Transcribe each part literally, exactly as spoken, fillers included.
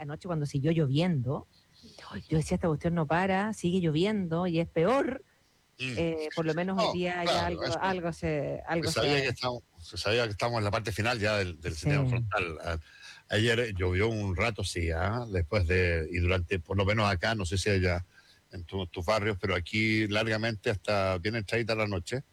anoche cuando siguió lloviendo, yo decía, esta cuestión no para, sigue lloviendo y es peor. Mm. Eh, por lo menos hoy No, día ya claro, algo, eso, algo se... se Algo sabía se que estamos, se sabía que estamos en la parte final ya del, del sistema sí. frontal. A- Ayer llovió un rato, sí, ¿ah? Después de, y durante, por lo menos acá, no sé si allá en tu- tus barrios, pero aquí largamente hasta bien entradita la noche,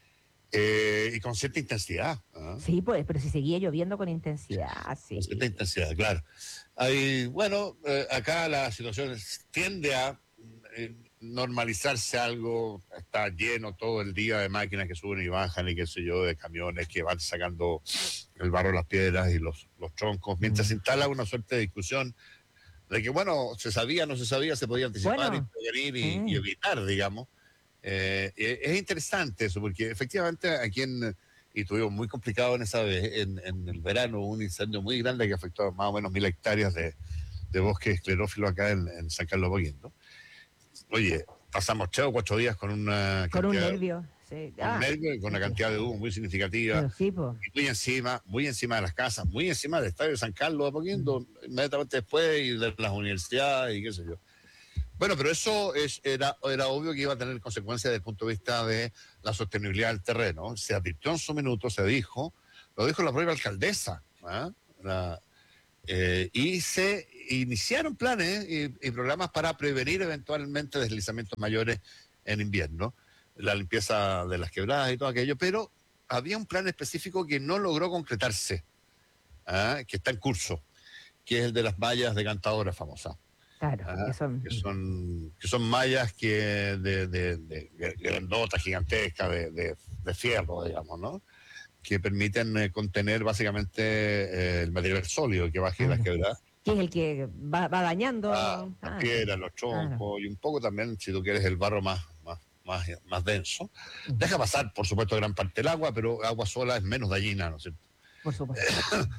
eh, y con cierta intensidad, ¿ah? Sí, pues, pero si seguía lloviendo con intensidad, Con cierta sí. intensidad, claro. Hay, bueno, eh, acá la situación es- tiende a eh, normalizarse algo, está lleno todo el día de máquinas que suben y bajan y qué sé yo, de camiones que van sacando el barro, las piedras y los, los troncos, mientras se Mm. instala una suerte de discusión de que, bueno, se sabía, no se sabía, se podía anticipar y Bueno, prevenir y, y sí. evitar, digamos. Eh, eh, es interesante eso, porque efectivamente aquí en, y tuvimos muy complicado en esa vez, en, en el verano, un incendio muy grande que afectó más o menos mil hectáreas de, de bosque esclerófilo acá en, en San Carlos Boquindo. Oye, pasamos tres o cuatro días con una Con un cantidad, nervio, sí. con Ah, nervios y con es una que, cantidad de humo muy significativa, pero sí, pues. y muy encima, muy encima de las casas, muy encima del estadio de San Carlos de Boquindo, inmediatamente después, y de las universidades y qué sé yo. Bueno, pero eso es, era, era obvio que iba a tener consecuencias desde el punto de vista de la sostenibilidad del terreno. Se advirtió en su minuto, se dijo, lo dijo la propia alcaldesa, ¿ah? La, eh, y se iniciaron planes y, y programas para prevenir eventualmente deslizamientos mayores en invierno, la limpieza de las quebradas y todo aquello, pero había un plan específico que no logró concretarse, ¿ah? Que está en curso, que es el de las vallas decantadoras famosas. Claro, que Ajá, son... que son que son mallas que de, de, de, de grandotas, gigantescas, de, de, de fierro, digamos, ¿no? Que permiten eh, contener básicamente eh, el material sólido que baje de las Claro. quebradas. Que es el que va, va Ah, dañando. las Claro, piedras, los claro. troncos y un poco también, si tú quieres, el barro más, más, más, más denso. Mm. Deja pasar, por supuesto, gran parte del agua, pero agua sola es menos dañina, ¿no es cierto? Por supuesto.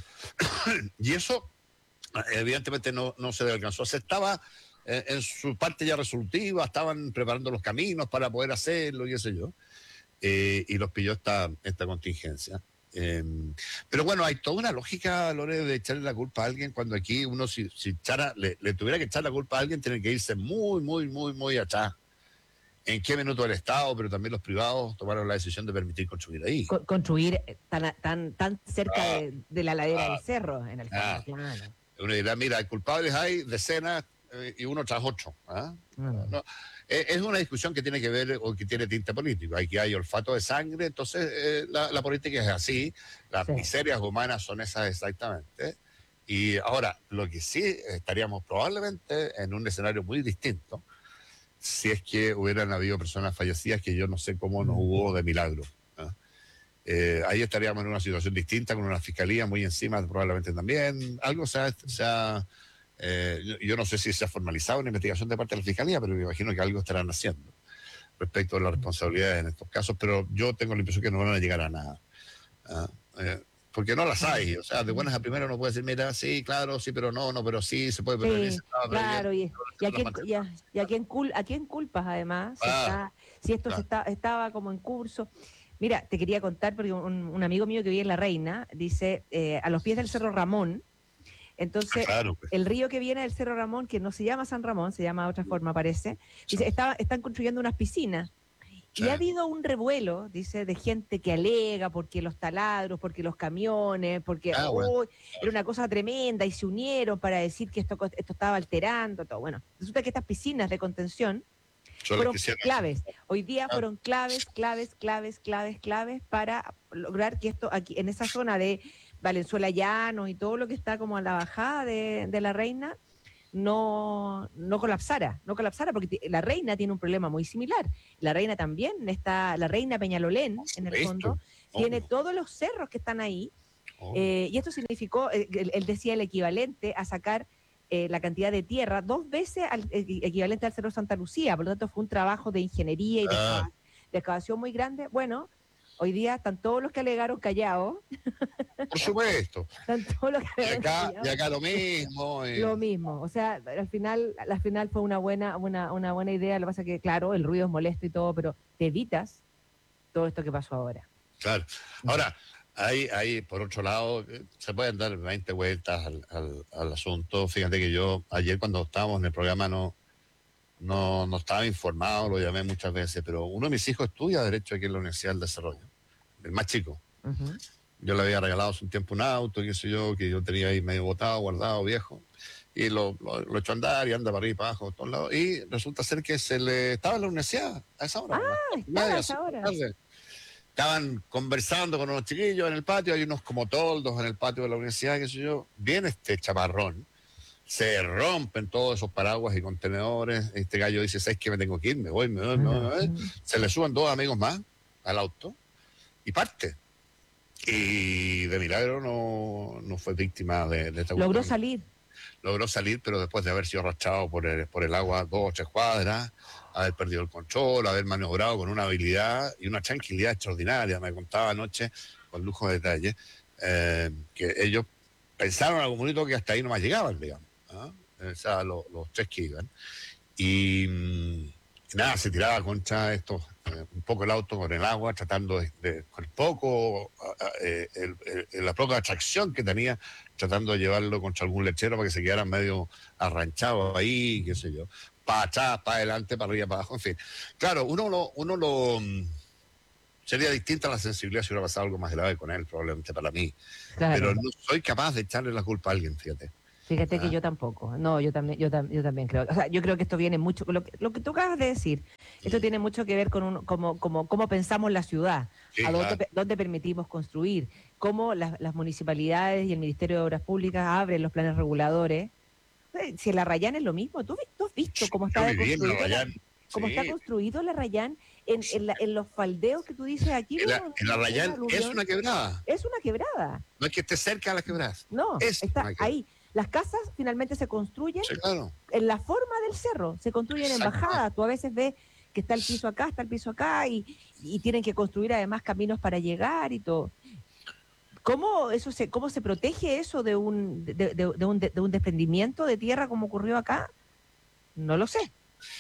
Y eso evidentemente no, no se alcanzó. Se estaba eh, en su parte ya resolutiva, estaban preparando los caminos para poder hacerlo y qué sé yo, eh, y los pilló esta, esta contingencia. Eh, pero bueno, hay toda una lógica, Lore, de echarle la culpa a alguien cuando aquí uno, si, si echara, le, le tuviera que echar la culpa a alguien, tiene que irse muy, muy, muy, muy atrás. ¿En qué minuto el Estado, pero también los privados, tomaron la decisión de permitir construir ahí? Co- construir tan, tan, tan cerca Ah, de, de la ladera ah, del cerro, en el fondo, ah. claro. Uno dirá, mira, culpables hay decenas eh, y uno tras otro. ¿Ah? No, Mm. no. Eh, es una discusión que tiene que ver o que tiene tinte político. Hay que hay olfato de sangre, entonces eh, la, la política es así, las Sí. miserias humanas son esas exactamente. Y ahora, lo que sí estaríamos probablemente en un escenario muy distinto si es que hubieran habido personas fallecidas que yo no sé cómo no Mm. hubo de milagro. ¿Ah? Eh, ahí estaríamos en una situación distinta, con una fiscalía muy encima, probablemente también. Algo se ha, se ha, eh, yo, yo no sé si se ha formalizado una investigación de parte de la fiscalía, pero me imagino que algo estarán haciendo respecto a las responsabilidades en estos casos, pero yo tengo la impresión que no van a llegar a nada. ¿Ah? Eh, porque no las hay, o sea, de buenas a primeras uno puede decir, mira, sí, claro, sí, pero no, no, pero sí, se puede prevenir, se Sí, estaba previendo, claro, y, y a las quién, y mantenemos. a, y a quién cul- a quién culpas además, si Ah, está, si esto se claro, está, estaba como en curso. Mira, te quería contar porque un, un amigo mío que vive en La Reina dice eh, a los pies del Cerro Ramón. Entonces, claro, pues. el río que viene del Cerro Ramón, que no se llama San Ramón, se llama de otra forma, parece, dice, estaba, están construyendo unas piscinas. Sí. Y ha habido un revuelo, dice, de gente que alega porque los taladros, porque los camiones, porque Ah, bueno, oh, era una cosa tremenda y se unieron para decir que esto, esto estaba alterando, todo. Bueno, resulta que estas piscinas de contención son las que fueron hicieron eso. claves. Hoy día Ah, fueron claves, claves, claves, claves, claves para lograr que esto aquí, en esa zona de Valenzuela Llanos y todo lo que está como a la bajada de, de la Reina, no, no colapsara, no colapsara, porque t- la Reina tiene un problema muy similar. La Reina también está, la Reina por Peñalolén, en el supuesto, fondo, tiene obvio, todos los cerros que están ahí, obvio. eh, y esto significó, eh, él, él decía el equivalente a sacar eh, la cantidad de tierra dos veces al eh, equivalente al Cerro Santa Lucía, por lo tanto fue un trabajo de ingeniería y de, Ah, excava- de excavación muy grande. Bueno, hoy día están todos los que alegaron callados, por supuesto. están todos los que Y alegaron acá, y callados. acá lo mismo. Lo eh, mismo, o sea, al final, al final fue una buena, una, una buena idea. Lo que pasa es que, claro, el ruido es molesto y todo, pero te evitas todo esto que pasó ahora. claro. Ahora, Hay, hay, por otro lado, eh, se pueden dar veinte vueltas al, al, al asunto. Fíjate que yo ayer cuando estábamos en el programa no, no, no estaba informado, lo llamé muchas veces, pero uno de mis hijos estudia Derecho aquí en la Universidad del Desarrollo, el más chico. Ujú. Yo le había regalado hace un tiempo un auto, qué sé yo, que yo tenía ahí medio botado, guardado, viejo, y lo, lo, lo echó a andar y anda para arriba y para abajo, a todos lados. Y resulta ser que se le estaba en la universidad a esa hora, a las Ah, cuatro y estaba a media, esa cinco de la hora. tarde. Estaban conversando con unos chiquillos en el patio, hay unos como toldos en el patio de la universidad, qué sé yo. Viene este chaparrón, se rompen todos esos paraguas y contenedores. Este gallo dice, ¿sabes qué? Me tengo que ir, me voy, me voy, me voy, me Bueno, voy. mm, Se le suben dos amigos más al auto y parte. Y de milagro no, no fue víctima de, de esta logró cuestión. salir. Logró salir, pero después de haber sido arrastrado por el, por el agua dos o tres cuadras, haber perdido el control, haber maniobrado con una habilidad y una tranquilidad extraordinaria. Me contaba anoche, con lujo de detalle, eh, que ellos pensaron en algún momento que hasta ahí nomás llegaban, digamos. ¿Ah? O sea, lo, los tres que iban. Y, mm, y nada, se tiraba contra esto, eh, un poco el auto con el agua, tratando de, de con poco, eh, el, el, la poca atracción que tenía, tratando de llevarlo contra algún lechero para que se quedara medio arranchado ahí, qué sé yo, para atrás, para adelante, para arriba, para abajo, en fin. Claro, uno lo, uno lo mm, sería distinta la sensibilidad si hubiera pasado algo más grave con él, probablemente para mí, pero Claro. no soy capaz de echarle la culpa a alguien, fíjate. Fíjate que ¿Ah? yo tampoco. No, yo también, yo, tam- yo también creo. O sea, yo creo que esto viene mucho, lo que, lo que tú acabas de decir, esto Mm. tiene mucho que ver con un, cómo, cómo, cómo pensamos la ciudad, a Sí, dónde, claro. pe- dónde permitimos construir, cómo las, las municipalidades y el Ministerio de Obras Públicas abren los planes reguladores. Eh, Si la Rayán es lo mismo, ¿tú, vi- tú has visto cómo Yo está viví en construido la, Arrayán, cómo está sí. construido la Rayán en, en, la- en los faldeos que tú dices, aquí El, vemos el un, un Arrayán es aluvión, una quebrada. es una quebrada. No es que esté cerca de las quebradas. No, Es está una quebrada. ahí. Las casas finalmente se construyen Sí, claro. en la forma del cerro, se construyen en Exactamente. bajada. Tú a veces ves que está el piso acá, está el piso acá, y, y tienen que construir además caminos para llegar y todo. ¿Cómo, eso se, cómo se protege eso de un, de, de- de un, de, de un desprendimiento de tierra como ocurrió acá? No lo sé.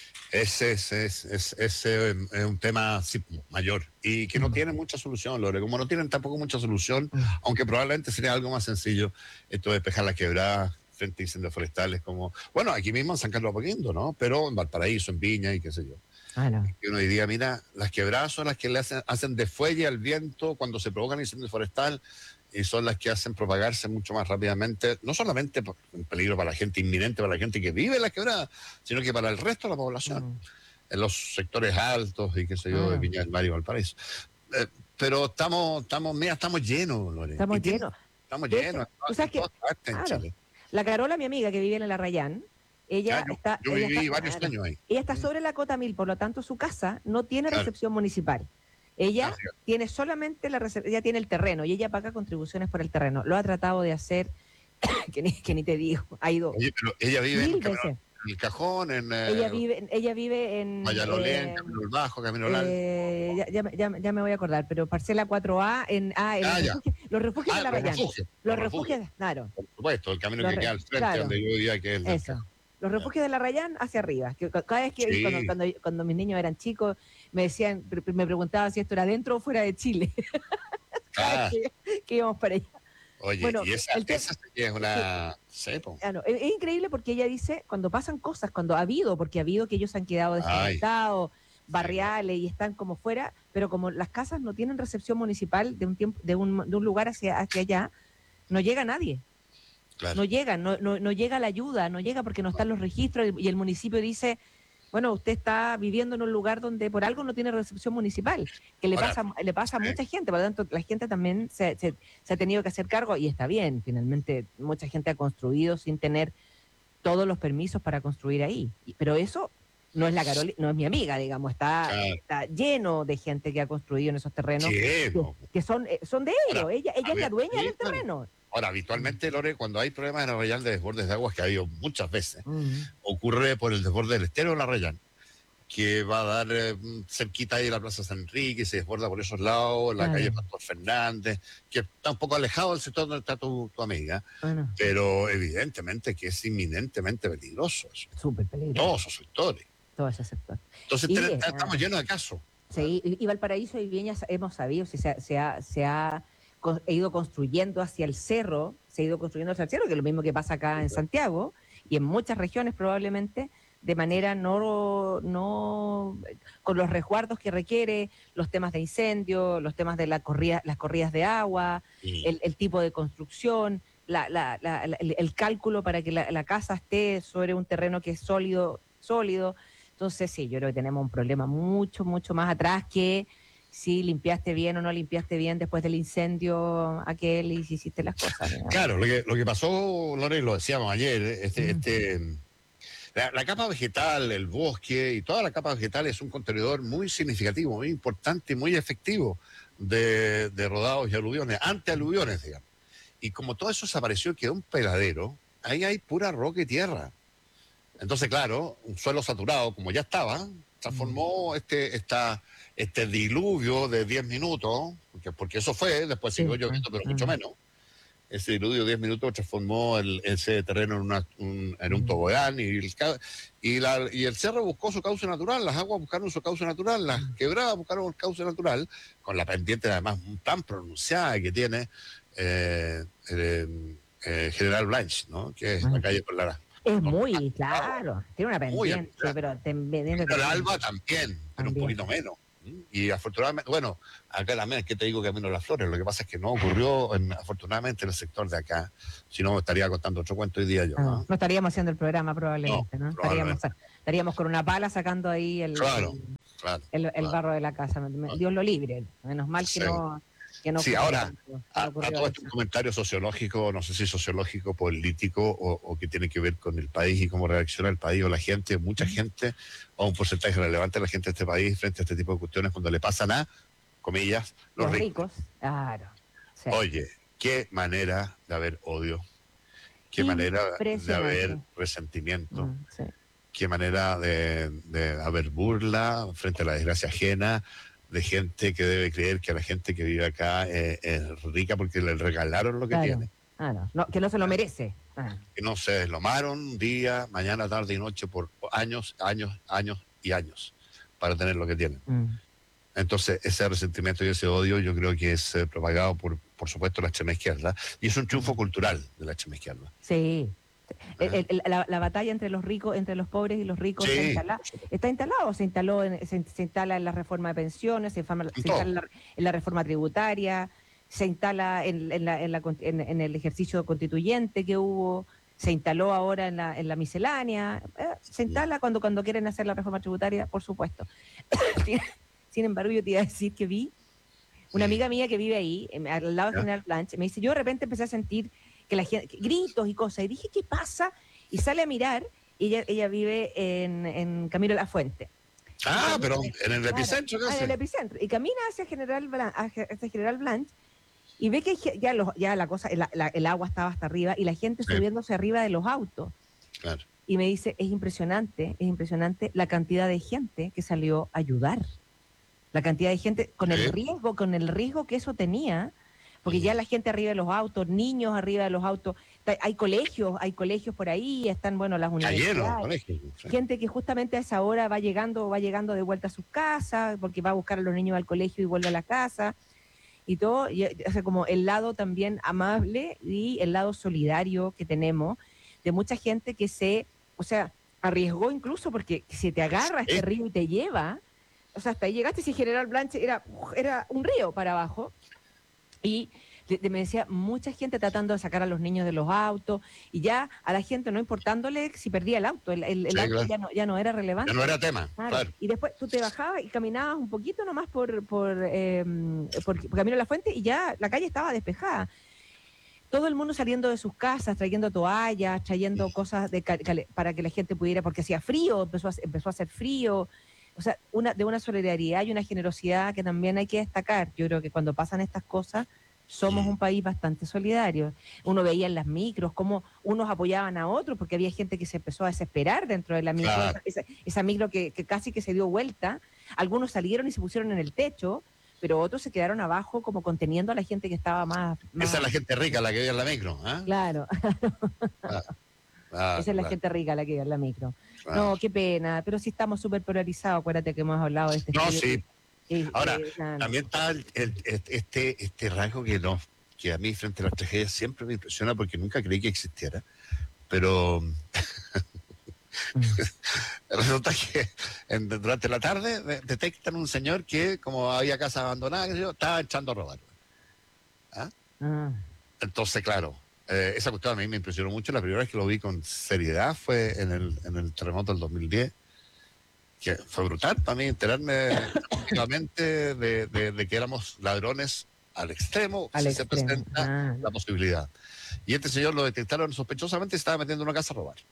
Ese es, es, es, ese es un tema sí, mayor y que no Mm, tiene mucha solución, Lore. Como no tienen tampoco mucha solución, mm. aunque probablemente sería algo más sencillo, esto de despejar las quebradas frente a incendios forestales, como, bueno, aquí mismo en San Carlos de Apoquindo, ¿no? Pero en Valparaíso, en Viña y qué sé yo. Ah, no. Y uno diría, mira, las quebradas son las que le hacen, hacen desfuelle al viento cuando se provocan incendios forestales y son las que hacen propagarse mucho más rápidamente, no solamente por un peligro para la gente inminente, para la gente que vive en las quebradas, sino que para el resto de la población, Mm, en los sectores altos y qué sé ah, yo, de no. Viña del Mar y Valparaíso. Eh, pero estamos, estamos, mira, estamos llenos, Lore, y Estamos tiene- llenos. estamos De hecho, llenos tú en sabes que, todas partes en claro, Chile. la Carola, mi amiga que vive en el Arrayán, Ya, ella yo, está, yo ella está, viví varios claro, años ahí. ella está Mm, sobre la cota mil, por lo tanto su casa no tiene claro, recepción municipal. ah, Ella fíjate. tiene solamente la rece- ella tiene el terreno y ella paga contribuciones por el terreno. Lo ha tratado de hacer, que ni, que ni te digo, ha ido Oye, pero ella vive en, mil Camino- veces. en el Cajón, en Ella eh, vive, ella vive en, Mayalolén, eh, Camino del Bajo, Camino del Alto. eh, ya, ya, ya- ya me voy a acordar, pero parcela cuatro A en, ah, en Ah, los ya. refugios, los refugios de Ah, la los Rayán. refugios, Los los refugios, refugios, claro, por supuesto, el camino los que queda re- al frente, claro. donde yo vivía, que es el del Eso. Cajón. Los Ya. refugios de la Rayán hacia arriba. Que ca- cada vez que cuando, Sí, cuando, cuando mis niños eran chicos, me decían, pre- me preguntaban si esto era dentro o fuera de Chile. Cada vez ah, que, que íbamos para allá. oye, Bueno, y esa, el tema esa sí que es sí, una cepo. ah, no, es, es increíble porque ella dice, cuando pasan cosas, cuando ha habido, porque ha habido que ellos han quedado Ay, desconectados, sí, claro, barriales y están como fuera, pero como las casas no tienen recepción municipal de un tiempo, de un, de un lugar hacia, hacia allá, no llega nadie. claro. No llega, no, no, no llega la ayuda, no llega porque no están los registros y el municipio dice, bueno, usted está viviendo en un lugar donde por algo no tiene recepción municipal, que le Ahora, pasa, le pasa a sí, mucha gente, por lo tanto la gente también se, se, se ha tenido que hacer cargo y está bien, finalmente mucha gente ha construido sin tener todos los permisos para construir ahí, Y- pero eso no es la Caroli, no es mi amiga, digamos, está, claro, está lleno de gente que ha construido en esos terrenos sí, que, po. que son, eh, son de Ahora, ellos, ella, a ella es la ver, dueña sí, del claro. terreno. Ahora, Mm, habitualmente, Lore, cuando hay problemas en Arrayán de desbordes de aguas, que ha habido muchas veces, mm, ocurre por el desborde del estero de la Arrayán, que va a dar eh, cerquita ahí de la Plaza San Enrique, y se desborda por esos lados, la calle claro, Pastor Fernández, que está un poco alejado del sector donde está tu, tu amiga, bueno, pero evidentemente que es inminentemente peligroso eso, súper peligroso. todos esos sectores. Todo ese sector. Entonces Y te- eh, te- estamos llenos de casos. ¿Ah? sí, y y Valparaíso y Viña hemos sabido, si se, ha- se ha, se ha con, he ido construyendo hacia el cerro, se ha ido construyendo hacia el cerro, que es lo mismo que pasa acá en Santiago y en muchas regiones probablemente, de manera no, no con los resguardos que requiere, los temas de incendio, los temas de la corrida, las corridas de agua, Sí. el, el tipo de construcción, la, la, la, la, el, el cálculo para que la, la casa esté sobre un terreno que es sólido, sólido. Entonces, sí, yo creo que tenemos un problema mucho, mucho más atrás que si limpiaste bien o no limpiaste bien después del incendio aquel y si hiciste las cosas. ¿No? Claro, lo que, lo que pasó, Lore, lo decíamos ayer, este, Mm. este, la, la capa vegetal, el bosque y toda la capa vegetal es un contenedor muy significativo, muy importante y muy efectivo de, de rodados y aluviones, antealuviones, digamos. Y como todo eso desapareció, quedó un peladero, ahí hay pura roca y tierra. Entonces, claro, un suelo saturado, como ya estaba, transformó este, esta, este diluvio de diez minutos, porque, porque eso fue, después Sí, siguió ah, lloviendo, pero ah. mucho menos. Ese diluvio de diez minutos transformó el, ese terreno en, una, un, en un tobogán y el, y, la, y el cerro buscó su cauce natural, las aguas buscaron su cauce natural, las quebradas buscaron el cauce natural, con la pendiente además tan pronunciada que tiene eh, eh, eh, General Blanche, ¿no? Que es la calle por la... Es Por muy, claro, tiene una muy pendiente, pero pendiente pero el tremenda. Alba también, pero un También. poquito menos. Y afortunadamente, bueno, acá también es que te digo Camino de las Flores, lo que pasa es que no ocurrió en, afortunadamente en el sector de acá, si no estaría contando otro cuento hoy día yo, Ah, ¿no? no estaríamos haciendo el programa probablemente, ¿no? No, Estaríamos, probablemente. estaríamos con una pala sacando ahí el, Claro, el, claro. el- el claro. barro de la casa. Me- Dios lo libre. Menos mal que Sí. no, que no Sí, ocurrió, ahora, que no a, a ocurrió todo esto eso. un comentario sociológico, no sé si sociológico, político, o, o que tiene que ver con el país y cómo reacciona el país o la gente, mucha gente, o un porcentaje relevante de la gente de este país frente a este tipo de cuestiones cuando le pasan a, comillas, los, Los ricos. ricos, claro. Sí. Oye, qué manera de haber odio, qué manera de haber Impresionante. resentimiento, Mm, sí. qué manera de, de haber burla frente a la desgracia ajena, de gente que debe creer que la gente que vive acá eh, es rica porque le regalaron lo que Claro, tiene. claro. No, que no se lo merece. Ah, Que no se deslomaron día, mañana, tarde y noche por años, años, años y años para tener lo que tienen. mm. Entonces, ese resentimiento y ese odio yo creo que es eh, propagado por, por supuesto, la extrema izquierda y es un triunfo cultural de la extrema izquierda. Sí. El- ¿Eh? el- la, la batalla entre los ricos, entre los pobres y los ricos está, Sí, instalada, por supuesto. está instalado, se instaló, en- se, se instala en la reforma de pensiones, se, infama- En se todo. instala en la, en la reforma tributaria, se instala en, en la- en la con- en- en el ejercicio constituyente que hubo, se instaló ahora en la, en la miscelánea, eh, se instala cuando, cuando quieren hacer la reforma tributaria, por supuesto. Sin, sin embargo, yo te iba a decir que vi una amiga mía que vive ahí, em, al lado de ¿Ya? General Blanche, me dice, yo de repente empecé a sentir que la gente, que gritos y cosas, y dije, ¿qué pasa? Y sale a mirar, y ella, ella vive en, en Camilo La Fuente. Ah, pero en el Claro, epicentro ah, en casi. el epicentro. Y camina hacia General Blanche, hacia General Blanche y ve que ge- ya, los, ya la cosa, el, la- el agua estaba hasta arriba y la gente Sí. subiéndose arriba de los autos. Claro. Y me dice, es impresionante, es impresionante la cantidad de gente que salió a ayudar. La cantidad de gente, con el Sí. riesgo, con el riesgo que eso tenía, porque Mm. ya la gente arriba de los autos, niños arriba de los autos, ta- hay colegios, hay colegios por ahí, están, bueno, las Está lleno, universidades. colegio. Sí. Gente que justamente a esa hora va llegando, va llegando de vuelta a sus casas, porque va a buscar a los niños al colegio y vuelve a la casa, y todo, y, o sea, como el lado también amable y el lado solidario que tenemos, de mucha gente que se, o sea, arriesgó incluso porque si te agarra este Sí. río y te lleva, o sea, hasta ahí llegaste, si General Blanche era, era un río para abajo, y de- de- me decía, mucha gente tratando de sacar a los niños de los autos, y ya a la gente no importándole si perdía el auto, el, el- el Sí, auto claro. ya, no, ya no era relevante. Ya no era tema, Claro. claro. Y después tú te bajabas y caminabas un poquito nomás por, por, eh, por, por Camino a la Fuente y ya la calle estaba despejada. Todo el mundo saliendo de sus casas, trayendo toallas, trayendo cosas de cal- cal- para que la gente pudiera, porque hacía frío, empezó a, empezó a hacer frío. O sea, una, de una solidaridad y una generosidad que también hay que destacar. Yo creo que cuando pasan estas cosas, somos Mm. un país bastante solidario. Uno veía en las micros cómo unos apoyaban a otros, porque había gente que se empezó a desesperar dentro de la micro, Claro. esa, esa micro que, que casi que se dio vuelta. Algunos salieron y se pusieron en el techo, pero otros se quedaron abajo como conteniendo a la gente que estaba más... más- Esa es la gente rica, la que vive en la micro. ¿Ah? Claro, Claro. Claro, esa es la claro, gente rica la que vive en la micro. claro. No, qué pena, pero sí estamos súper polarizados, acuérdate que hemos hablado de este No, estudio sí. que- que- Ahora, que, ah, no. También está el- el- este, este rasgo que nos que a mí frente a las tragedias siempre me impresiona porque nunca creí que existiera, pero resulta que en, durante la tarde de- detectan un señor que, como había casa abandonada, qué sé yo, estaba echando a robar. ¿Ah? Ah, Entonces, claro, eh, esa cuestión a mí me impresionó mucho. La primera vez que lo vi con seriedad fue en el, en el terremoto del dos mil diez, que fue brutal para mí enterarme prácticamente de, de- de que éramos ladrones al extremo al si se extremo. presenta Ah, la posibilidad. Y este señor lo detectaron sospechosamente y estaba metiendo en una casa a robar.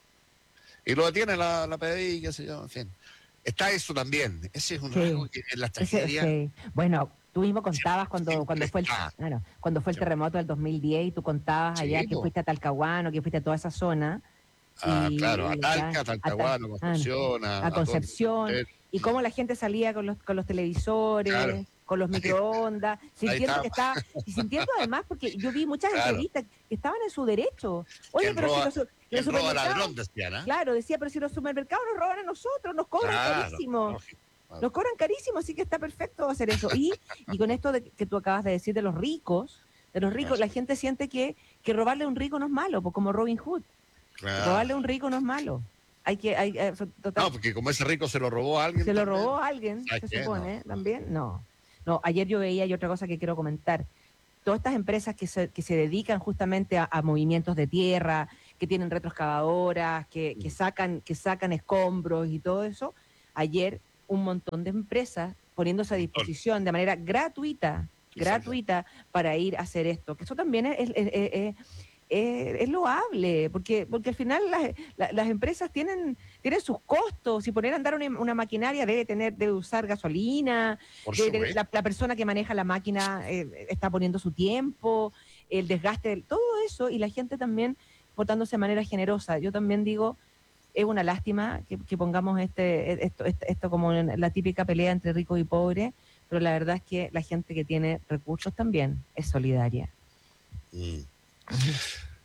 Y lo detiene la, la P D I, qué sé yo, en fin. Está eso también. Ese es un rasgo sí. que en las Ese, tragedias sí. Bueno, tú mismo contabas siempre, cuando, siempre cuando fue el, está. claro, cuando fue el Siempre. terremoto del dos mil diez y tú contabas allá Sí, que po. fuiste a Talcahuano, que fuiste a toda esa zona Ah, claro, a y, y ya, Talca, a a, Ta- Talcahuano, ah, no, Concepción, a, a a todo el Concepción, mundo. y cómo la gente salía con los, con los Claro, televisores, con los ahí, microondas, ahí sintiendo está, que estaba, y sintiendo además, porque yo vi muchas claro. entrevistas que estaban en su derecho. Oye, ¿Quién pero si roba, los, su- los quién roba supermercados, ladrón? Decían, ¿ah? claro, decía, pero si los supermercados nos roban a nosotros, nos cobran Claro, carísimo. lógico. Claro. Nos cobran carísimo, así que está perfecto hacer eso. Y, y con esto de, que tú acabas de decir de los ricos, de los Claro, ricos, la gente siente que, que robarle a un rico no es malo, pues como Robin Hood. claro. Robarle a un rico no es malo. Hay que, hay, eh, so- No, total, porque como ese rico se lo robó a alguien se lo también, robó a alguien, ¿sabes se qué? No, supone, no. también. No. No, ayer yo veía y otra cosa que quiero comentar. Todas estas empresas que se, que se dedican justamente a, a movimientos de tierra, que tienen retroexcavadoras, que, que, sacan, que sacan escombros y todo eso, ayer un montón de empresas poniéndose a Un montón. disposición de manera gratuita, Exacto. gratuita para ir a hacer esto. Que eso también es, es, es, es- es- es loable, porque, porque al final las, la- las empresas tienen, tienen sus costos. Si poner a andar una, una maquinaria debe tener, debe usar gasolina, Por debe tener- supuesto. la, la persona que maneja la máquina eh, está poniendo su tiempo, el desgaste, del- todo eso, y la gente también portándose de manera generosa. Yo también digo, es una lástima que, que pongamos este, esto, esto, esto como en la típica pelea entre ricos y pobres, pero la verdad es que la gente que tiene recursos también es solidaria. Mm. Ujú.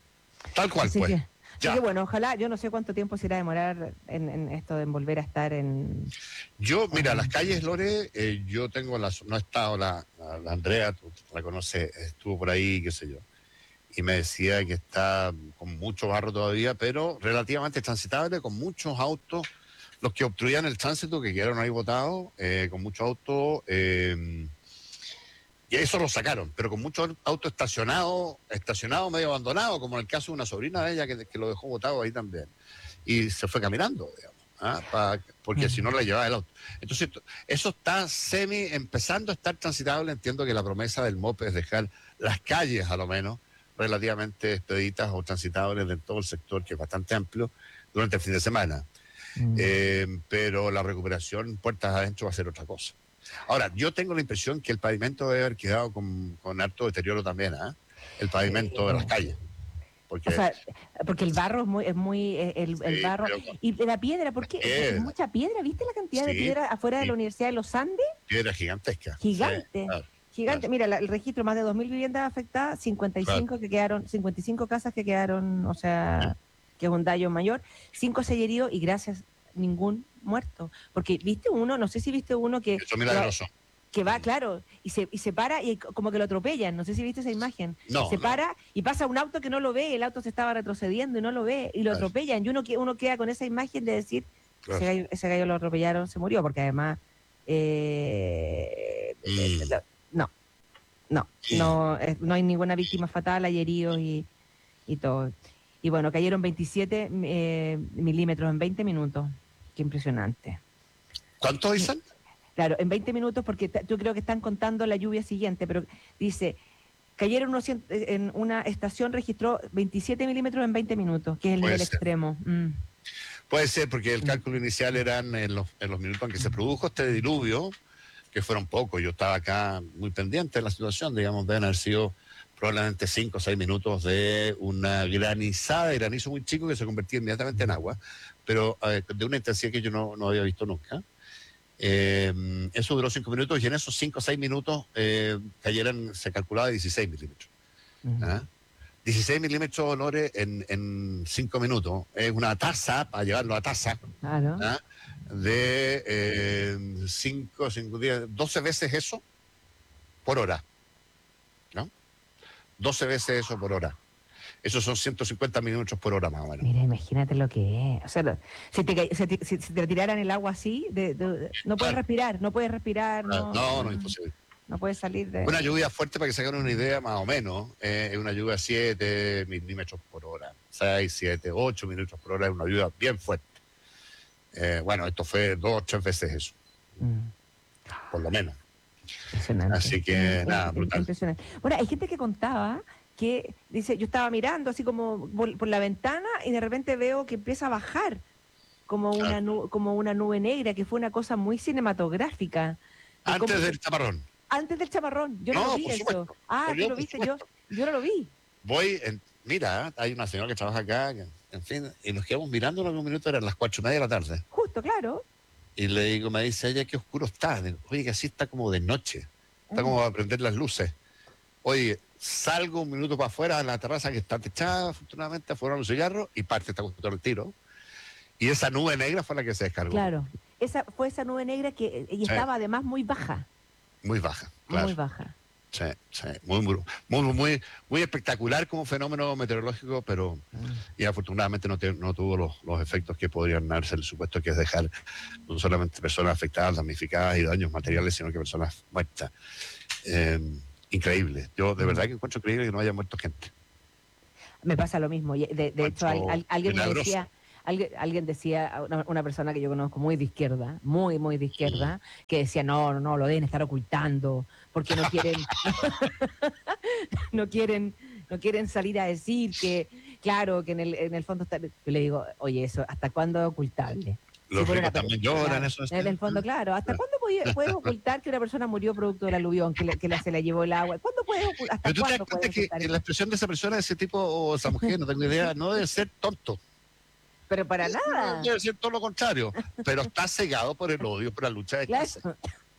Tal cual, Así pues. que, así que Ya. bueno, ojalá, yo no sé cuánto tiempo se irá a demorar en, en esto de volver a estar en, Yo, mira, las en- calles Lore, eh, yo tengo las, no ha estado la, la, la Andrea, tú la conoces, estuvo por ahí, qué sé yo, y me decía que está con mucho barro todavía, pero relativamente transitable, con muchos autos, los que obstruían el tránsito, que quedaron ahí botados, eh, con muchos autos, eh, y eso lo sacaron, pero con muchos autos estacionados, estacionados medio abandonados, como en el caso de una sobrina de ella que, que lo dejó botado ahí también. Y se fue caminando, digamos, ¿ah? Pa- porque si no le llevaba el auto. Entonces, esto- eso está semi empezando a estar transitable. Entiendo que la promesa del MOPE es dejar las calles, a lo menos, relativamente expeditas o transitables de todo el sector, que es bastante amplio, durante el fin de semana. Mm. Eh, pero la recuperación puertas adentro va a ser otra cosa. Ahora, yo tengo la impresión que el pavimento debe haber quedado con, con harto deterioro también, ¿ah? El pavimento de las Eh, calles, o porque sea, porque el barro es muy, es muy, eh, el, el sí, barro, pero con y la piedra, ¿por las qué? Es piedras, mucha piedra, ¿viste la cantidad de sí, piedra afuera de la sí, Universidad de los Andes? piedras gigantescas, sí, Gigante, claro, claro, gigante. Mira, la- el registro, más de dos mil viviendas afectadas, cincuenta y claro. cinco que quedaron, cincuenta y cinco casas que quedaron, o Sí. sea, que es un daño mayor, cinco se heridos y gracias, ningún muerto. Porque viste uno, no sé si viste uno que, Eso es que va, milagroso. que va, Mm. claro, y se, y se para y como que lo atropellan, no sé si viste esa imagen. No, Se no, para y pasa un auto que no lo ve, el auto se estaba retrocediendo y no lo ve, y lo claro, atropellan, y uno, que- uno queda con esa imagen de decir, ese claro. gallo, ese gallo lo atropellaron, se murió, porque además, eh, Mm, no, no, mm. no, eh, no hay ninguna víctima fatal, hay heridos y, y todo. Y bueno, cayeron veintisiete eh, milímetros en veinte minutos, qué impresionante. ¿Cuántos dicen? Claro, en veinte minutos, porque ta- yo creo que están contando la lluvia siguiente, pero dice, cayeron unos cien- eh, en una estación, registró veintisiete milímetros en veinte minutos, que es el Puede nivel ser. extremo. Mm, Puede ser, porque el mm, cálculo inicial eran en los, en los minutos en que se produjo este diluvio, que fueron pocos. Yo estaba acá muy pendiente de la situación, digamos, deben haber sido probablemente cinco o seis minutos de una granizada, de granizo muy chico que se convertía inmediatamente en agua, pero eh, de una intensidad que yo no, no había visto nunca. Eh, eso duró cinco minutos y en esos cinco o seis minutos eh, cayeran, se calculaba dieciséis milímetros. mm. ¿Ah? dieciséis milímetros, Dolores, en, en cinco minutos. Es una tasa, para llevarlo a tasa, Claro. ¿ah? de cinco, cinco, diez, doce veces eso por hora. ¿No? doce veces eso por hora. Esos son ciento cincuenta milímetros por hora más o menos. Mira, imagínate lo que es. O sea, lo- si te, ca- si te, si- si te tiraran el agua así, de, de- no puedes Claro, respirar, no puedes respirar, claro. no, No, no, no, imposible. no puedes salir de... Una lluvia fuerte, para que se hagan una idea, más o menos, eh, es una lluvia siete milímetros por hora, seis, siete, ocho milímetros por hora, es una lluvia bien fuerte. Eh, bueno, esto fue dos o tres veces eso, Mm, por lo menos. impresionante. Así que, Mm, nada, im- brutal. Impresionante. Bueno, hay gente que contaba que, dice, yo estaba mirando así como por, por la ventana y de repente veo que empieza a bajar como una, Claro. nu- como una nube negra, que fue una cosa muy cinematográfica. De cómo- Antes del chaparrón. antes del chaparrón, yo no, No, lo vi por eso. supuesto. Ah, Por tú yo, lo por viste, yo, yo no lo vi. Voy, en, mira, hay una señora que trabaja acá, que, en fin, y nos quedamos mirando unos minutos, eran las cuatro y media de la tarde. Justo, claro. Y le digo, me dice ella, qué oscuro está. Digo, oye, que así está como de noche. Está Mm. como a prender las luces. Oye, salgo un minuto para afuera a la terraza que está techada, afortunadamente, fueron los cigarros y parte está con el tiro. Y esa nube negra fue la que se descargó. Claro. Esa fue esa nube negra que y Sí. estaba además muy baja. Muy baja, claro. Muy baja. Sí, sí. Muy, muy, muy, muy, muy espectacular como fenómeno meteorológico, pero Mm. y afortunadamente no, te- no tuvo los, los efectos que podrían darse, el supuesto que es dejar no solamente personas afectadas, damnificadas y daños materiales, sino que personas muertas. Eh, increíble. Yo de Mm. verdad que encuentro increíble que no haya muerto gente. Me pasa lo mismo. y De, de hecho, al- al- alguien me milagroso. decía, alguien, alguien decía, una, una persona que yo conozco muy de izquierda, muy, muy de izquierda, que decía, no, no, no, lo deben estar ocultando, porque no quieren, no quieren, no quieren salir a decir que, claro, que en el, en el fondo está. Yo le digo, oye, eso, ¿hasta cuándo es ocultable? Los Si fuera ricos una per- también lloran, claro, eso es- en el fondo, claro. ¿Hasta Claro. cuándo puede- puedes ocultar que una persona murió producto del aluvión, que, le- que la- se la llevó el agua? ¿Cuándo puedes ocul- ¿Hasta Pero tú te das cuándo cuenta puedes que, ocultar que eso? la expresión de esa persona, ese tipo o esa mujer, no tengo idea, no debe ser tonto. Pero para nada. Debe ser todo lo contrario. Pero está cegado por el odio, por la lucha de Claro. clases.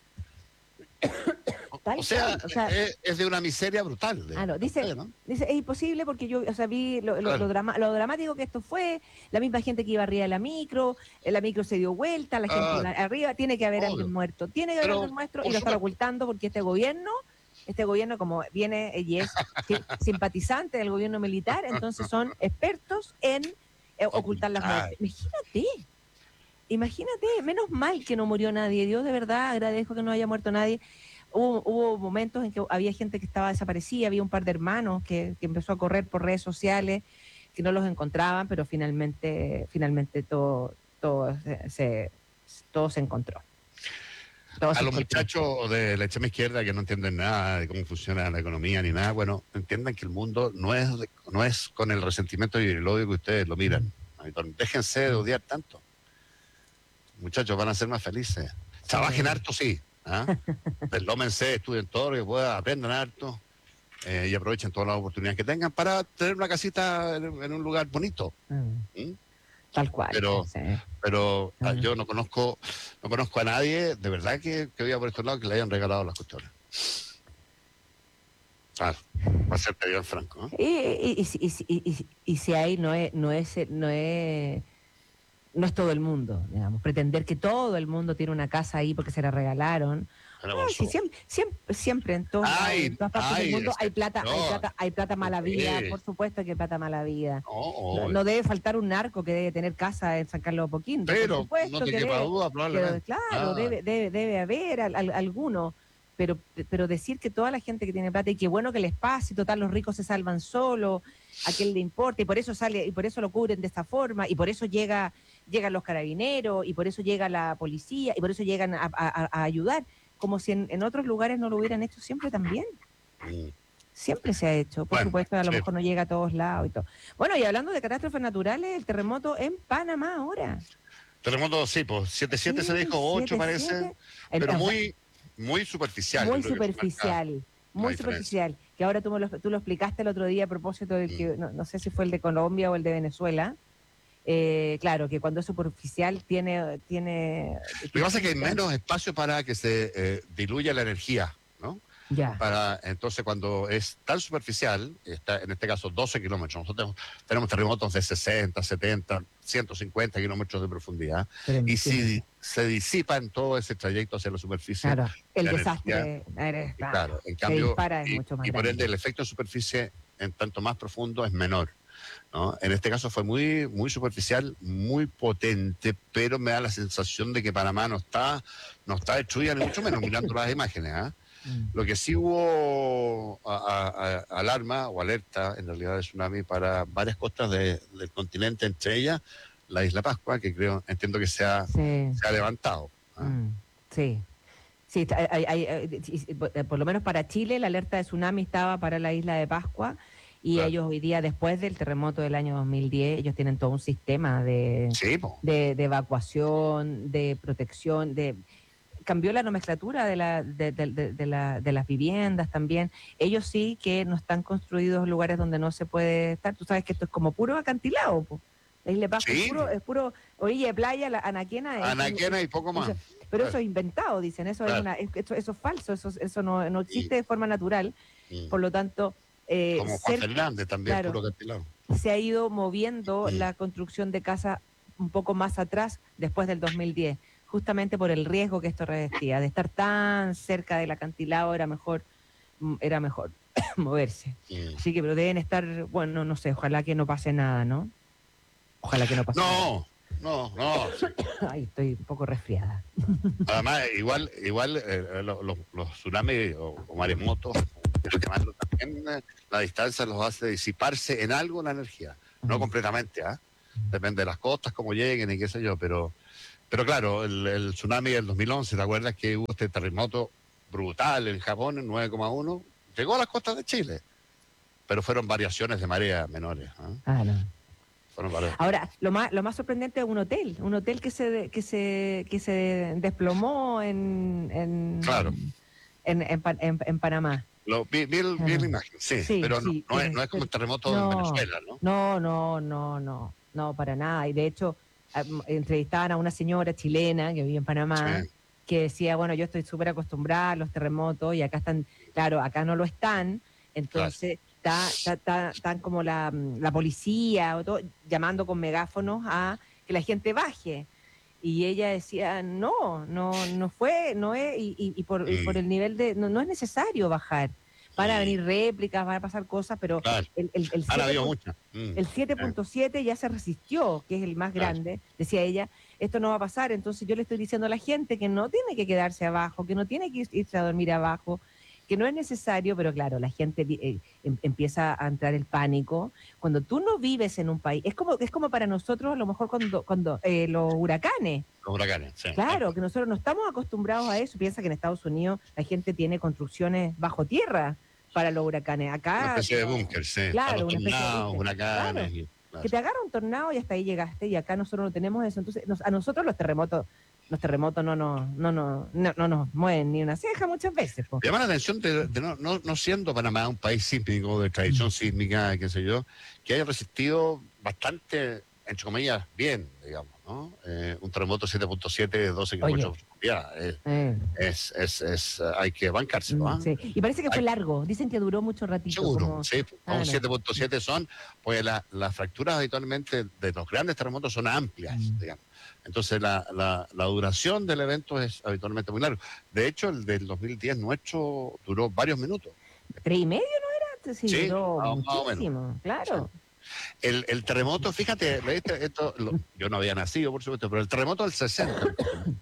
Tal O sea, cual, o sea, es, es de una miseria brutal. de- Ah, no, dice, de- ¿no? dice, es imposible porque yo, o sea, vi lo, lo- Claro. lo drama- lo dramático que esto fue, la misma gente que iba arriba de la micro, eh, la micro se dio vuelta, la gente Ah, iba arriba, tiene que haber obvio. alguien muerto, tiene que haber Pero, alguien muerto y por lo están supuesto. ocultando porque este gobierno, este gobierno como viene y es si- simpatizante del gobierno militar, entonces son expertos en eh, ocultar las Ocultar. muertes. Imagínate. Imagínate, menos mal que no murió nadie. Dios de verdad agradezco que no haya muerto nadie. Hubo, hubo momentos en que había gente que estaba desaparecida, había un par de hermanos que, que empezó a correr por redes sociales, que no los encontraban, pero finalmente, finalmente todo, todo se, se- todo se encontró. Todo se A los encontró. muchachos de la extrema izquierda que no entienden nada de cómo funciona la economía ni nada, bueno, entiendan que el mundo no es, de- no es con el resentimiento y el odio que ustedes lo miran. Déjense de odiar tanto. Muchachos, van a ser más felices. Trabajen harto, sí. ¿ah? Deslómense, estudien todo lo que puedan, aprendan harto eh, y aprovechen todas las oportunidades que tengan para tener una casita en, en un lugar bonito. Mm, ¿Mm? tal cual. Pero- sí. Pero ah, Ujú. yo no conozco no conozco a nadie de verdad que, que viva por estos lados que le hayan regalado las cuestiones. Claro, va a ser Pedro Franco. ¿eh? Y, y, y, si- y si- y- y- y si ahí no es, no es, no es, no es todo el mundo, digamos, pretender que todo el mundo tiene una casa ahí porque se la regalaron. Era Ah, sí, Bonzo. siempre, siempre, siempre en, todos lados, Ay, en todas partes ay, del mundo es que hay plata, hay no. plata, hay plata mala vida, Sí. por supuesto que hay plata mala vida. No, No, obvio. no debe faltar un narco que debe tener casa en San Carlos de Apoquindo, Pero por supuesto no te que quepa debe, duda, pero, probablemente. claro, Ah, debe, debe, debe haber al- al- alguno, pero, pero decir que toda la gente que tiene plata y que bueno que les pase, y total los ricos se salvan solos, a quien le importa, y por eso sale, y por eso lo cubren de esta forma, y por eso llega, llegan los carabineros, y por eso llega la policía, y por eso llegan a, a- a ayudar, como si en, en otros lugares no lo hubieran hecho siempre también. mm. Siempre se ha hecho, por Bueno, supuesto, a lo sí. mejor no llega a todos lados y todo. Bueno, y hablando de catástrofes naturales, el terremoto en Panamá ahora. Terremoto, sí, pues siete siete se Sí, dijo, ocho siete, parece, siete. El- pero o sea, muy, muy superficial. muy yo creo que marca superficial, la muy diferencia. superficial. Que ahora tú, me lo, tú lo explicaste el otro día a propósito del que, Mm. no, no sé si fue el de Colombia o el de Venezuela. Eh, claro, que cuando es superficial tiene... tiene Lo que pasa es que hay menos espacio para que se eh, diluya la energía, ¿no? Ya. Para, entonces, cuando es tan superficial, está, en este caso doce kilómetros, nosotros tenemos, tenemos terremotos de sesenta, setenta, ciento cincuenta kilómetros de profundidad, Pero y si entiendo. se disipa en todo ese trayecto hacia la superficie, Claro, el la desastre, eres, energía, claro, claro, en se cambio, dispara, es y, mucho más y por ende grande. el efecto en superficie en tanto más profundo es menor, ¿no? En este caso fue muy, muy superficial, muy potente, pero me da la sensación de que Panamá no está, no está destruida, ni mucho menos mirando las imágenes, ¿ah? Mm. Lo que sí hubo a, a, a, alarma o alerta, en realidad, de tsunami para varias costas de, del continente, entre ellas la isla Pascua, que creo, entiendo que se ha, Sí, se ha levantado, ¿ah? mm, sí. Sí, está- hay- hay- hay- sí, sí, por por lo menos para Chile, la alerta de tsunami estaba para la isla de Pascua y Claro. ellos hoy día, después del terremoto del año dos mil diez, ellos tienen todo un sistema de, Sí, po. de, de evacuación, de protección, de cambió la nomenclatura de, la, de, de- de- de la- de las viviendas también. Ellos sí que no están construidos lugares donde no se puede estar. Tú sabes que esto es como puro acantilado, po. La isla de Pascua es Sí, puro, po. es puro orilla de playa, la Anaquena es, es- Anaquena y poco más. eso- pero eso Claro, es inventado, dicen, eso es claro. una, es- eso, eso es falso, eso, eso no, no Y, existe de forma natural, y por lo tanto, eh, como Juan cer- Fernández, también claro, puro cartilado. se ha ido moviendo Mm. la construcción de casas un poco más atrás, después del dos mil diez, justamente por el riesgo que esto revestía, de estar tan cerca del acantilado era mejor, mm, era mejor moverse. Mm. Así que, pero deben estar, bueno, no sé, ojalá que no pase nada, ¿no? Ojalá que no pase nada. No, no, no. Sí. Ay, estoy un poco resfriada. Además, igual, igual eh, los, los, los tsunamis o, o maremotos, como llamarlo también, eh, la distancia los hace disiparse en algo la energía. No Mm. completamente, ¿ah? Depende de las costas, cómo lleguen y qué sé yo, pero, pero claro, el, el tsunami del dos mil once, ¿te acuerdas que hubo este terremoto brutal en Japón, en nueve coma uno? Llegó a las costas de Chile, pero fueron variaciones de marea menores, ¿ah? Ah, no. Fueron varias. Ahora, lo más, lo más sorprendente es un hotel, un hotel que se, de- que se, que se desplomó en, en, Claro. en, en, Pa- en- en Panamá. Lo, vi, vi el- vi la imagen, sí, Sí, pero no, sí, no, es, tiene- no es como el terremoto no, en Venezuela, ¿no? no, no, no, no, no, para nada. Y de hecho, am, entrevistaban a una señora chilena que vive en Panamá, Sí, que decía, bueno, yo estoy súper acostumbrada a los terremotos y acá están, claro, acá no lo están, entonces está, está, está- están como la, mm, la policía o todo, llamando con megáfonos a que la gente baje. Y ella decía, no, no, no fue, no es, y, y- y por, y por Mm. el nivel de, no, no es necesario bajar. Van a Mm. venir réplicas, van a pasar cosas, pero claro. el, el, el Han siete habido pu- muchas. Mm. el siete punto siete ya se resistió, que es el más Claro. grande, decía ella, esto no va a pasar, entonces yo le estoy diciendo a la gente que no tiene que quedarse abajo, que no tiene que irse a dormir abajo, que no es necesario, pero claro, la gente eh, em- empieza a entrar el pánico. Cuando tú no vives en un país, es como, es como para nosotros a lo mejor cuando, cuando eh, los huracanes, Los huracanes, sí. claro, que nosotros no estamos acostumbrados a eso, piensa que en Estados Unidos la gente tiene construcciones bajo tierra para los huracanes, Una acá... especie de no. búnker, sí. Para Claro, los una especie de tornados, búnker. huracanes. Claro. y- claro. Que te agarra un tornado y hasta ahí llegaste, y acá nosotros no tenemos eso. Entonces, nos- a nosotros los terremotos, los terremotos no, no, no, no, no, no nos mueven ni una ceja muchas veces. Po. Llama la atención de, de no, no, no siendo Panamá un país sísmico, de tradición sísmica, qué sé yo, que haya resistido bastante, entre comillas, bien, digamos, ¿no? Eh, un terremoto siete punto siete de doce kilómetros de profundidad. eh, Eh, Es, es, es, eh, hay que bancárselo, ¿ah? mm, sí. Y parece que fue Hay- largo, dicen que duró mucho ratito. Seguro, Como, sí. Ah, Un no. siete punto siete son, pues la- las fracturas habitualmente de los grandes terremotos son amplias, Mm. digamos. Entonces la, la, la duración del evento es habitualmente muy largo. De hecho, el del dos mil diez nuestro duró varios minutos. ¿Tres y medio no era? Sí, Sí, duró más o- más o menos. muchísimo, claro. El, el terremoto, fíjate, leíste esto, lo- yo no había nacido, por supuesto, pero el terremoto del sesenta,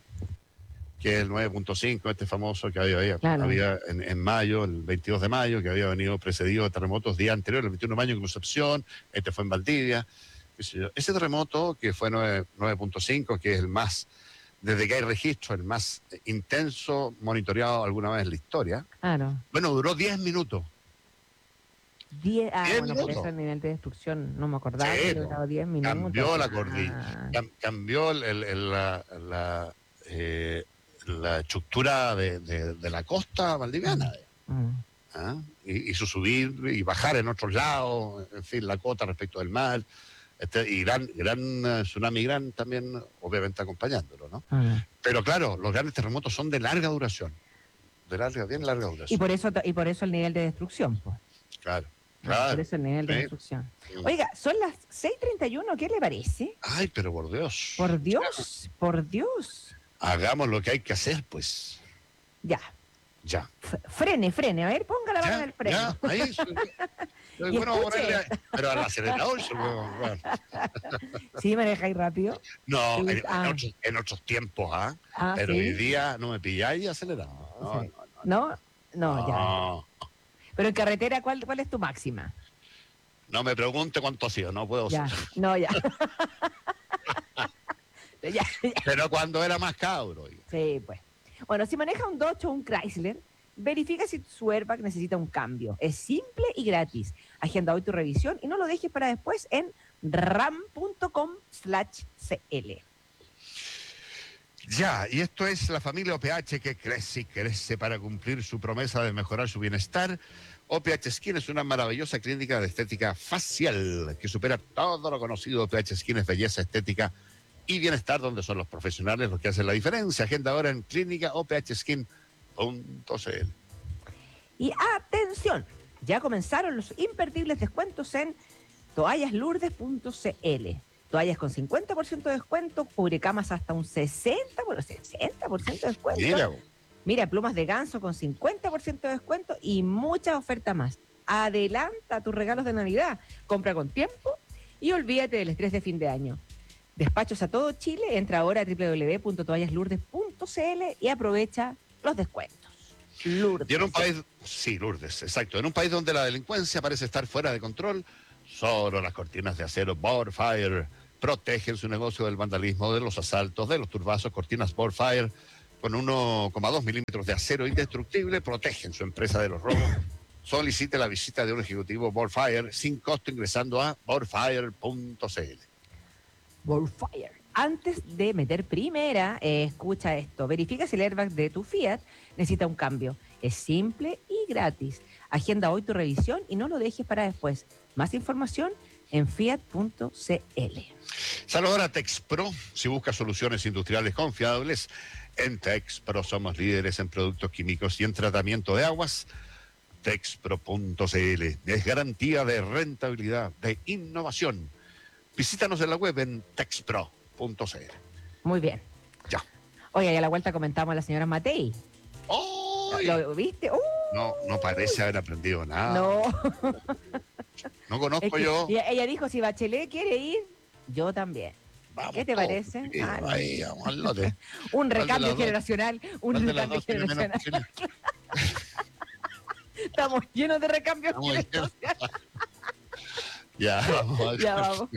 que es el nueve punto cinco, este famoso que había, había, Claro. había en, en mayo, el veintidós de mayo, que había venido precedido de terremotos día anterior, el veintiuno de mayo en Concepción, este fue en Valdivia, qué sé yo. Ese terremoto, que fue nueve punto cinco, que es el más, desde que hay registro, el más intenso monitoreado alguna vez en la historia, Claro. bueno, duró diez minutos. Diez, ah, Diez bueno, por minutos. eso el nivel de destrucción no me acordaba Sí, que no. duraba diez minutos. Cambió la Ah, cordillera, cam- cambió el- el- el- la, la, eh, la estructura de, de- de la costa valdiviana, mm. ¿ah? y, y su subir y bajar en otros lados, en fin, la cota respecto del mar, este, y gran, gran eh, tsunami gran también, obviamente acompañándolo, ¿no? Ah. Pero claro, los grandes terremotos son de larga duración, de larga, bien larga Y duración, por eso y por eso el nivel de destrucción, pues. claro. Claro. Por eso el nivel de Sí. instrucción. Oiga, son las seis treinta y uno, ¿qué le parece? Ay, pero por Dios. Por Dios, por Dios. Hagamos lo que hay que hacer, pues. Ya, Ya. f- frene, frene, a ver, ponga la mano en Ya, el freno. ya, ahí. soy- soy Y bueno, escuche. ponerle a- pero al acelerador. soy bueno, bueno. ¿Sí manejáis rápido? No, Sí, en, en ah. otros, en otros tiempos, ¿ah? Ah, Pero ¿sí? hoy día no me pilláis acelerado. No, Sí. no, ¿No? No, ya. no. Pero en carretera, ¿cuál, cuál es tu máxima? No me pregunte cuánto ha sido, no puedo Ya, saber. no, ya. ya, ya. Pero cuando era más cabro. oiga. Sí, pues. Bueno, si maneja un Dodge o un Chrysler, verifica si su airbag necesita un cambio. Es simple y gratis. Agenda hoy tu revisión y no lo dejes para después en ram.com slash cl. Ya, y esto es la familia O P H que crece y crece para cumplir su promesa de mejorar su bienestar. O P H Skin es una maravillosa clínica de estética facial que supera todo lo conocido. O P H Skin es belleza, estética y bienestar, donde son los profesionales los que hacen la diferencia. Agenda ahora en clínica o p h skin punto c l. Y atención, ya comenzaron los imperdibles descuentos en toallas lourdes punto c l. Toallas con cincuenta por ciento de descuento, cubrecamas hasta un sesenta por ciento, sesenta por ciento de descuento. Mira, Mira, plumas de ganso con cincuenta por ciento de descuento y muchas ofertas más. Adelanta tus regalos de Navidad. Compra con tiempo y olvídate del estrés de fin de año. Despachos a todo Chile. Entra ahora a doble u doble u doble u punto toallas lourdes punto c l y aprovecha los descuentos. Lourdes. y en un país, sí, Lourdes, exacto, en un país donde la delincuencia parece estar fuera de control, solo las cortinas de acero Borfire protegen su negocio del vandalismo, de los asaltos, de los turbazos. Cortinas Borfire con uno coma dos milímetros de acero indestructible protegen su empresa de los robos. Solicite la visita de un ejecutivo Borfire sin costo ingresando a borfire punto c l. Borfire. Antes de meter primera, eh, escucha esto. Verifica si el airbag de tu Fiat necesita un cambio. Es simple y gratis. Agenda hoy tu revisión y no lo dejes para después. Más información en fiat punto c l. Saludar a Texpro. Si buscas soluciones industriales confiables, en Texpro somos líderes en productos químicos y en tratamiento de aguas. Texpro punto c l es garantía de rentabilidad, de innovación. Visítanos en la web en texpro punto c l. Muy bien. Ya. Oye, y a la vuelta comentamos a la señora Matei. ¡Ay! ¿Lo viste? ¡Uh! No, no parece haber aprendido nada. No. No Es conozco que yo. ella, ella dijo, si Bachelet quiere ir, yo también. Vamos ¿Qué te todos, parece? chiquillos, Ah, no. ahí, vamos al lote. Un ¿Cuál de recambio las dos? generacional. Un ¿Cuál de las recambio dos tiene menos generacional. opciones? Estamos llenos de recambios Estamos llenos. generacionales. Ya, vamos a ver. Ya vamos.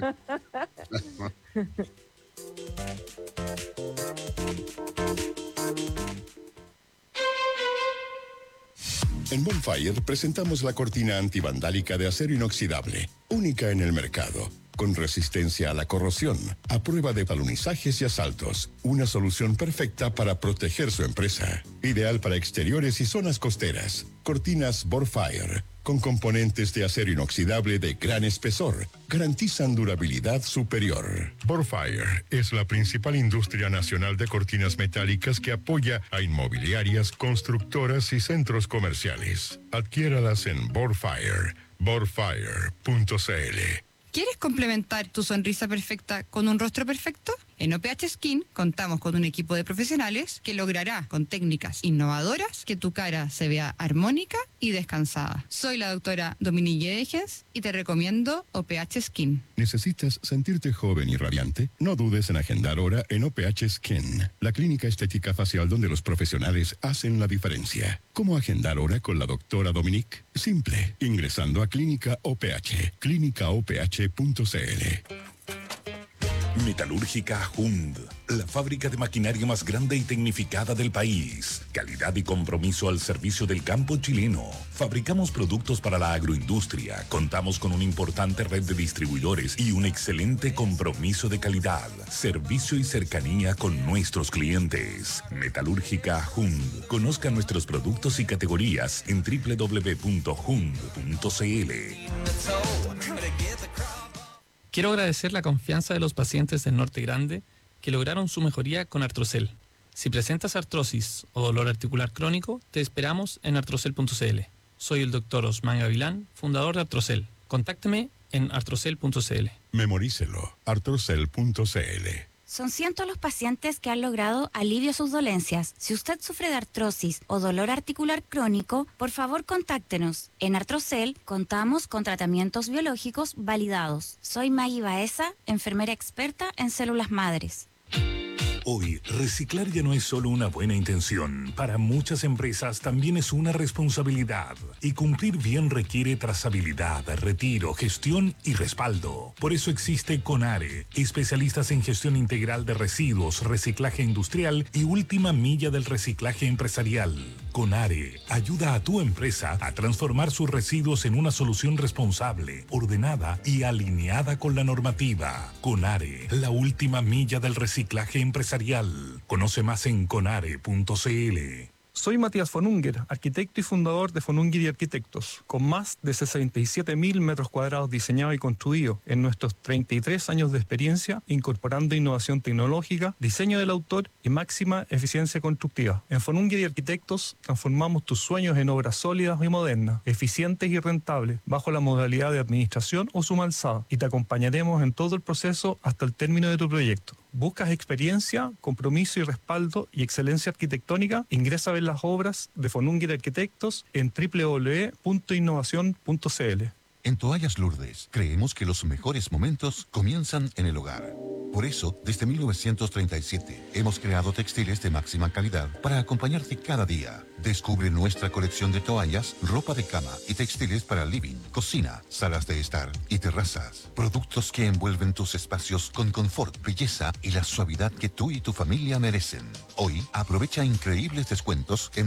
En Bonfire presentamos la cortina antivandálica de acero inoxidable, única en el mercado, con resistencia a la corrosión, a prueba de talonizajes y asaltos. Una solución perfecta para proteger su empresa. Ideal para exteriores y zonas costeras. Cortinas Bonfire, con componentes de acero inoxidable de gran espesor, garantizan durabilidad superior. Bonfire es la principal industria nacional de cortinas metálicas que apoya a inmobiliarias, constructoras y centros comerciales. Adquiéralas en Bonfire, bonfire punto c l. ¿Quieres complementar tu sonrisa perfecta con un rostro perfecto? En O P H Skin contamos con un equipo de profesionales que logrará con técnicas innovadoras que tu cara se vea armónica y descansada. Soy la doctora Dominique Degens y te recomiendo O P H Skin. ¿Necesitas sentirte joven y radiante? No dudes en agendar hora en O P H Skin, la clínica estética facial donde los profesionales hacen la diferencia. ¿Cómo agendar hora con la doctora Dominique? Simple, ingresando a Clínica O P H, clínica o p h punto c l. Metalúrgica Hund, la fábrica de maquinaria más grande y tecnificada del país. Calidad y compromiso al servicio del campo chileno. Fabricamos productos para la agroindustria. Contamos con una importante red de distribuidores y un excelente compromiso de calidad, servicio y cercanía con nuestros clientes. Metalúrgica Hund. Conozca nuestros productos y categorías en doble u doble u doble u punto hund punto c l. Quiero agradecer la confianza de los pacientes del Norte Grande que lograron su mejoría con Artrocel. Si presentas artrosis o dolor articular crónico, te esperamos en artrocel punto c l. Soy el doctor Osman Gavilán, fundador de Artrocel. Contácteme en artrocel punto c l. Memorícelo, artrocel punto c l. Son cientos los pacientes que han logrado alivio a sus dolencias. Si usted sufre de artrosis o dolor articular crónico, por favor contáctenos. En Artrocel contamos con tratamientos biológicos validados. Soy Maggie Baeza, enfermera experta en células madres. Hoy, reciclar ya no es solo una buena intención. Para muchas empresas también es una responsabilidad. Y cumplir bien requiere trazabilidad, retiro, gestión y respaldo. Por eso existe CONARE, especialistas en gestión integral de residuos, reciclaje industrial y última milla del reciclaje empresarial. CONARE ayuda a tu empresa a transformar sus residuos en una solución responsable, ordenada y alineada con la normativa. CONARE, la última milla del reciclaje empresarial. Conoce más en conare punto c l. Soy Matías von Unger, arquitecto y fundador de von Unger y Arquitectos, con más de sesenta y siete mil metros cuadrados diseñados y construidos en nuestros treinta y tres años de experiencia, incorporando innovación tecnológica, diseño del autor y máxima eficiencia constructiva. En von Unger y Arquitectos transformamos tus sueños en obras sólidas y modernas, eficientes y rentables, bajo la modalidad de administración o suma alzada, y te acompañaremos en todo el proceso hasta el término de tu proyecto. ¿Buscas experiencia, compromiso y respaldo y excelencia arquitectónica? Ingresa a ver las obras de von Unger Arquitectos en doble u doble u doble u punto innovación punto c l. En Toallas Lourdes, creemos que los mejores momentos comienzan en el hogar. Por eso, desde mil novecientos treinta y siete, hemos creado textiles de máxima calidad para acompañarte cada día. Descubre nuestra colección de toallas, ropa de cama y textiles para living, cocina, salas de estar y terrazas. Productos que envuelven tus espacios con confort, belleza y la suavidad que tú y tu familia merecen. Hoy, aprovecha increíbles descuentos en